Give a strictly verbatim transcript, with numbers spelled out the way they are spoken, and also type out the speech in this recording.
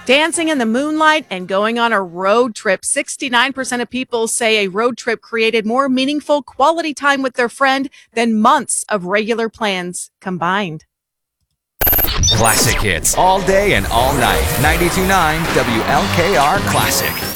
Dancing in the moonlight and going on a road trip. sixty-nine percent of people say a road trip created more meaningful quality time with their friend than months of regular plans combined. Classic hits all day and all night. ninety-two point nine W L K R Classic.